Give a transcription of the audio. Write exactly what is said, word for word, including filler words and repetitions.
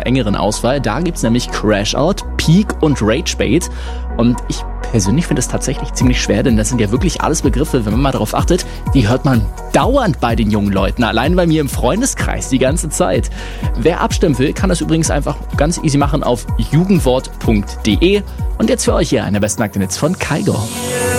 einer engeren Auswahl. Da gibt's nämlich Crash-Out, Peak und Rage-Bait. Und ich persönlich finde es tatsächlich ziemlich schwer, denn das sind ja wirklich alles Begriffe, wenn man mal darauf achtet, die hört man dauernd bei den jungen Leuten, allein bei mir im Freundeskreis die ganze Zeit. Wer abstimmen will, kann das übrigens einfach ganz easy machen auf jugendwort punkt de. Und jetzt für euch hier einer besten Nackten Hits von Kygo.